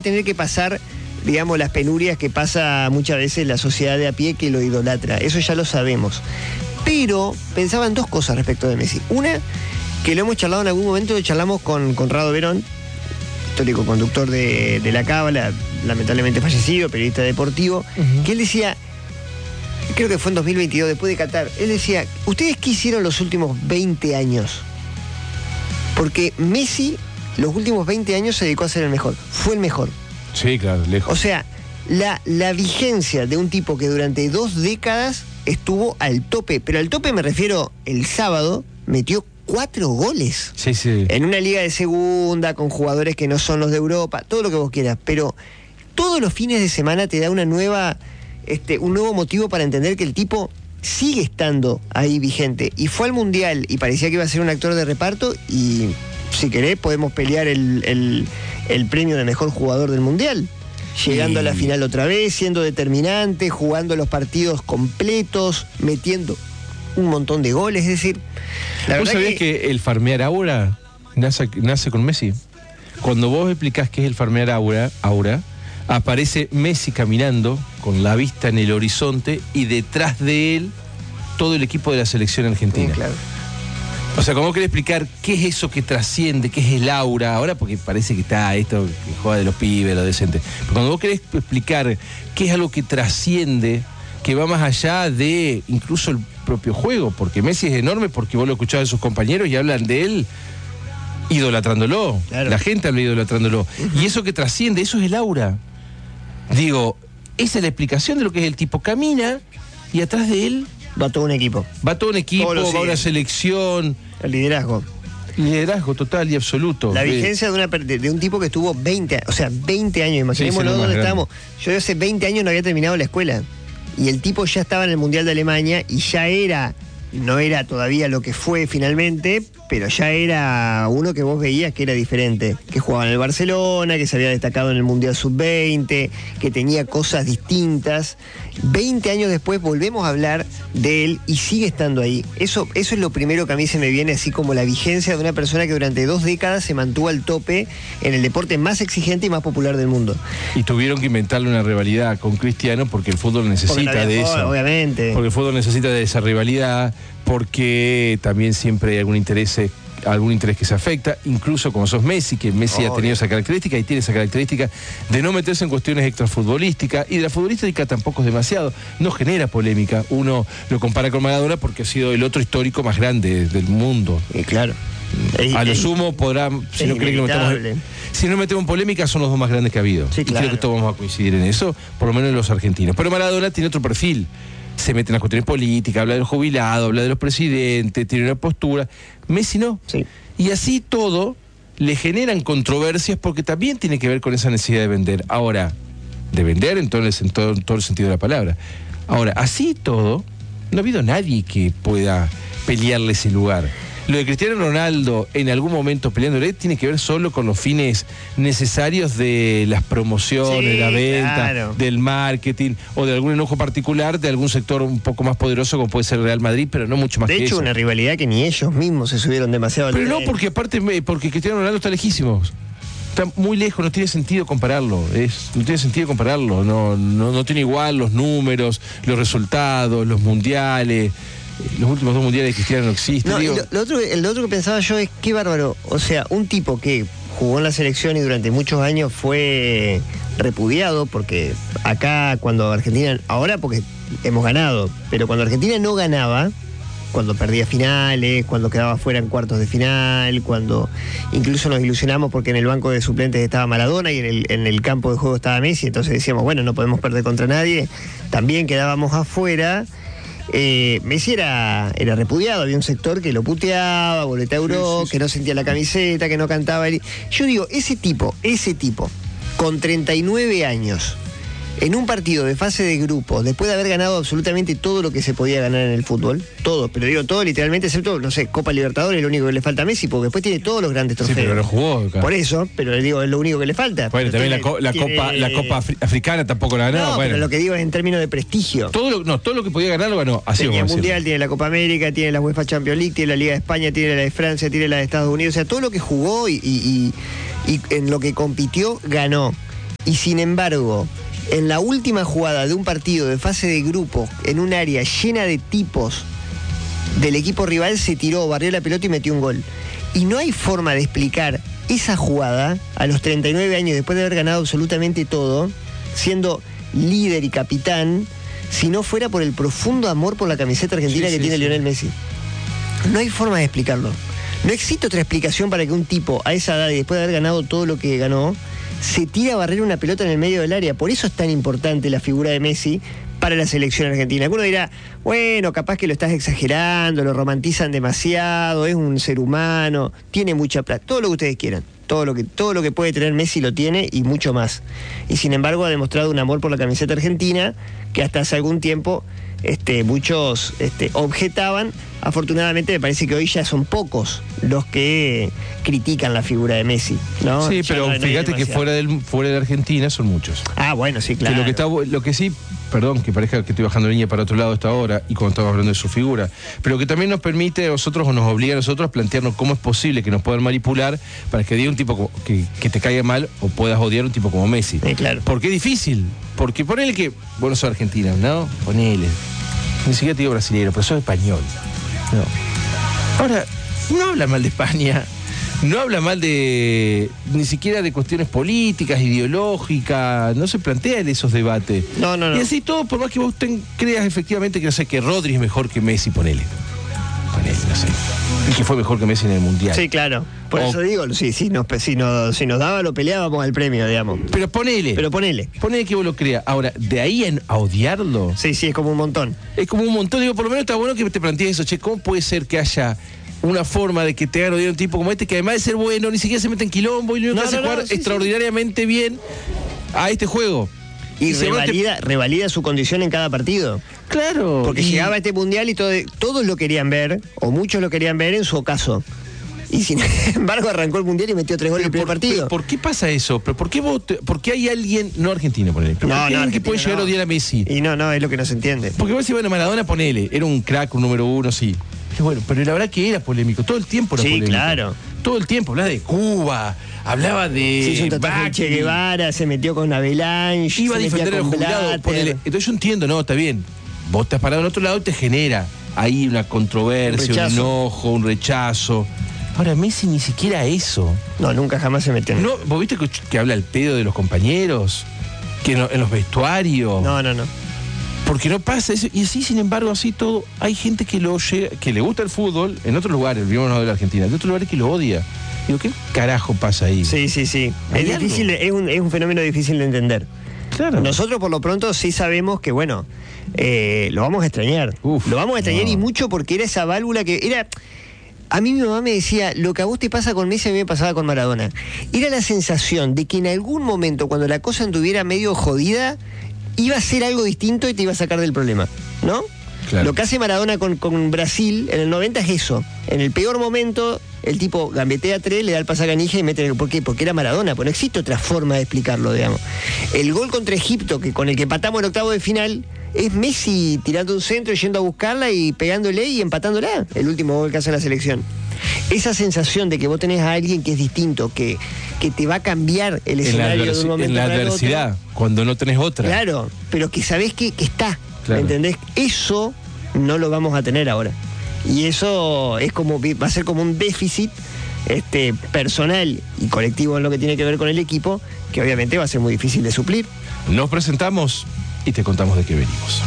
tener que pasar, digamos, las penurias que pasa muchas veces la sociedad de a pie que lo idolatra. Eso ya lo sabemos. Pero pensaban dos cosas respecto de Messi. Una, que lo hemos charlado en algún momento, lo charlamos con Conrado Verón, histórico conductor de La Cábala, lamentablemente fallecido, periodista deportivo, que él decía, creo que fue en 2022, después de Qatar, él decía, ¿ustedes qué hicieron los últimos 20 años? Porque Messi, los últimos 20 años se dedicó a ser el mejor. Fue el mejor. Sí, claro, lejos. O sea, la vigencia de un tipo que durante 2 décadas estuvo al tope, pero al tope me refiero, el sábado metió 4 goles. Sí, sí. En una liga de segunda, con jugadores que no son los de Europa, todo lo que vos quieras, pero todos los fines de semana te da un nuevo motivo para entender que el tipo sigue estando ahí vigente. Y fue al Mundial y parecía que iba a ser un actor de reparto y, si querés, podemos pelear el premio de mejor jugador del Mundial. Llegando a la final otra vez, siendo determinante, jugando los partidos completos, metiendo un montón de goles, es decir... ¿Vos sabés que el farmear aura nace con Messi? Cuando vos explicás qué es el farmear aura, aparece Messi caminando con la vista en el horizonte y detrás de él todo el equipo de la selección argentina. Claro. O sea, ¿cómo querés explicar qué es eso que trasciende, qué es el aura? Ahora porque parece que está esto que juega de los pibes, lo decente. Pero cuando vos querés explicar qué es algo que trasciende, que va más allá de incluso el propio juego, porque Messi es enorme, porque vos lo escuchás de sus compañeros y hablan de él idolatrándolo. Claro. La gente habla idolatrándolo. Y eso que trasciende, eso es el aura. Digo, esa es la explicación de lo que es el tipo. Camina y atrás de él va todo un equipo. Va a una selección. El liderazgo. Liderazgo total y absoluto. La vigencia de un tipo que estuvo 20 años, imaginémonos dónde estábamos. Yo hace 20 años no había terminado la escuela. Y el tipo ya estaba en el Mundial de Alemania y ya era, no era todavía lo que fue finalmente, pero ya era uno que vos veías que era diferente, que jugaba en el Barcelona, que se había destacado en el Mundial Sub-20, que tenía cosas distintas. 20 años después volvemos a hablar de él y sigue estando ahí. Eso es lo primero que a mí se me viene, así como la vigencia de una persona que durante 2 décadas se mantuvo al tope en el deporte más exigente y más popular del mundo. Y tuvieron que inventarle una rivalidad con Cristiano porque el fútbol necesita de eso. Obviamente. Porque el fútbol necesita de esa rivalidad, porque también siempre hay algún interés que se afecta, incluso como sos Messi, que Messi ha tenido esa característica y tiene esa característica de no meterse en cuestiones extrafutbolísticas, y de la futbolística tampoco es demasiado, no genera polémica. Uno lo compara con Maradona porque ha sido el otro histórico más grande del mundo. Claro. A lo sumo podrá, si no metemos en polémica, son los 2 más grandes que ha habido. Sí, claro. Y creo que todos vamos a coincidir en eso, por lo menos en los argentinos. Pero Maradona tiene otro perfil. Se mete en las cuestiones políticas, habla del jubilado, habla de los presidentes, tiene una postura. Messi no. Sí. Y así todo le generan controversias porque también tiene que ver con esa necesidad de vender. Ahora, de vender en todo el sentido de la palabra. Ahora, así todo, no ha habido nadie que pueda pelearle ese lugar. Lo de Cristiano Ronaldo en algún momento peleándole tiene que ver solo con los fines necesarios de las promociones, la venta, claro, del marketing o de algún enojo particular de algún sector un poco más poderoso como puede ser Real Madrid, pero no mucho más que eso. De hecho, una rivalidad que ni ellos mismos se subieron demasiado al Pero no, porque aparte, porque Cristiano Ronaldo está lejísimo. Está muy lejos, no tiene sentido compararlo. No tiene igual los números, los resultados, los mundiales. Los últimos 2 mundiales de Cristiano no existen. No, lo otro que pensaba yo es qué bárbaro. O sea, un tipo que jugó en la selección y durante muchos años fue repudiado, porque acá cuando Argentina, ahora porque hemos ganado, pero cuando Argentina no ganaba, cuando perdía finales, cuando quedaba fuera en cuartos de final, cuando incluso nos ilusionamos porque en el banco de suplentes estaba Maradona y en el campo de juego estaba Messi, entonces decíamos, bueno, no podemos perder contra nadie, también quedábamos afuera. Messi era repudiado, había un sector que lo puteaba, boleteuró, que no sentía la camiseta, que no cantaba. Yo digo, ese tipo, con 39 años, en un partido de fase de grupos, después de haber ganado absolutamente todo lo que se podía ganar en el fútbol, todo, pero digo todo literalmente, excepto, no sé, Copa Libertadores, es lo único que le falta a Messi, porque después tiene todos los grandes trofeos. Sí, pero no jugó acá. Por eso, pero le digo, es lo único que le falta. Bueno, también la Copa Africana tampoco la ganó. No, bueno, pero lo que digo es en términos de prestigio. Todo lo que podía ganar lo ganó. Así tiene el Mundial, tiene la Copa América, tiene la UEFA Champions League, tiene la Liga de España, tiene la de Francia, tiene la de Estados Unidos, o sea, todo lo que jugó y en lo que compitió, ganó. y sin embargo, en la última jugada de un partido de fase de grupo, en un área llena de tipos del equipo rival, se tiró, barrió la pelota y metió un gol. Y no hay forma de explicar esa jugada a los 39 años, después de haber ganado absolutamente todo, siendo líder y capitán, si no fuera por el profundo amor por la camiseta argentina que tiene Lionel Messi. No hay forma de explicarlo. No existe otra explicación para que un tipo a esa edad y después de haber ganado todo lo que ganó, se tira a barrer una pelota en el medio del área. Por eso es tan importante la figura de Messi para la selección argentina. Alguno dirá, bueno, capaz que lo estás exagerando, lo romantizan demasiado, es un ser humano, tiene mucha plata, todo lo que ustedes quieran. Todo lo que puede tener Messi lo tiene y mucho más. Y sin embargo ha demostrado un amor por la camiseta argentina que hasta hace algún tiempo muchos objetaban. Afortunadamente me parece que hoy ya son pocos los que critican la figura de Messi, ¿no? Sí, ya pero no fíjate que fuera de Argentina son muchos. Ah, bueno, sí, claro. Que lo que sí, perdón, que parezca que estoy bajando línea para otro lado esta hora y cuando estamos hablando de su figura, pero que también nos permite a nosotros o nos obliga a nosotros a plantearnos cómo es posible que nos puedan manipular para que diga un tipo que te caiga mal o puedas odiar a un tipo como Messi. Sí, claro. Porque es difícil, porque ponele que, bueno, sos argentino, ¿no? Ponele. Ni siquiera te digo brasileño, pero sos español. No. Ahora, no habla mal de España, no habla mal ni siquiera de cuestiones políticas, ideológicas, no se plantea en esos debates. No. Y así todo, por más que vos creas efectivamente que no sé, que Rodri es mejor que Messi, ponele, no sé. Y que fue mejor que Messi en el Mundial. Sí, claro. Por eso digo, si nos daba, lo peleábamos al premio, digamos. Pero ponele que vos lo creas. Ahora, de ahí a odiarlo. Sí, es como un montón. Es como un montón. Digo, por lo menos está bueno que te plantees eso. Che, ¿cómo puede ser que haya una forma de que te hagan odiar a un tipo como este, que además de ser bueno, ni siquiera se mete en quilombo y lo único que hace jugar extraordinariamente bien a este juego? Y revalida su condición en cada partido. Claro. Porque llegaba a este mundial y todos lo querían ver, o muchos lo querían ver en su ocaso. Y sin embargo arrancó el mundial y metió 3 goles en el primer partido. ¿Por qué pasa eso? ¿Pero por qué hay alguien, no argentino, ponele, pero ¿por qué hay alguien que puede llegar a odiar a Messi? Y no, es lo que no se entiende. Porque vos decís, bueno, Maradona, ponele, era un crack, un número 1, sí. Pero bueno, pero la verdad que era polémico, todo el tiempo era polémico. Sí, claro. Todo el tiempo, hablaba de Cuba, hablaba de... Se hizo un tatuaje de Che Guevara, se metió con Avalanche, iba a defender a los jubilados, ponele. Entonces yo entiendo, no, está bien. Vos estás parado en otro lado y te genera ahí una controversia, un enojo, un rechazo. Ahora, Messi ni siquiera eso. No, nunca jamás se metió. No, ¿vos viste que habla el pedo de los compañeros? Que en los vestuarios. No. Porque no pasa eso. Y así, sin embargo, así todo, hay gente que le gusta el fútbol en otros lugares, vivimos de la Argentina, en otros lugares que lo odia. Digo, ¿qué carajo pasa ahí? Sí. Es difícil, es un fenómeno difícil de entender. Claro. Nosotros por lo pronto sí sabemos que, bueno, lo vamos a extrañar. Lo vamos a extrañar y mucho porque era esa válvula que era... A mí mi mamá me decía, lo que a vos te pasa con Messi a mí me pasaba con Maradona. Era la sensación de que en algún momento, cuando la cosa anduviera medio jodida, iba a ser algo distinto y te iba a sacar del problema, ¿no? Claro. Lo que hace Maradona con Brasil en el 90 es eso. En el peor momento, el tipo gambetea 3, le da el pasacanilla y mete... ¿Por qué? Porque era Maradona, pues no existe otra forma de explicarlo, digamos. El gol contra Egipto, con el que empatamos el octavo de final, es Messi tirando un centro, yendo a buscarla y pegándole y empatándola. El último gol que hace la selección. Esa sensación de que vos tenés a alguien que es distinto, que te va a cambiar el escenario de un momento en la para el adversidad, otro, cuando no tenés otra. Claro, pero que sabés que está, claro. ¿Entendés? Eso no lo vamos a tener ahora. Y eso va a ser como un déficit personal y colectivo en lo que tiene que ver con el equipo, que obviamente va a ser muy difícil de suplir. Nos presentamos y te contamos de qué venimos.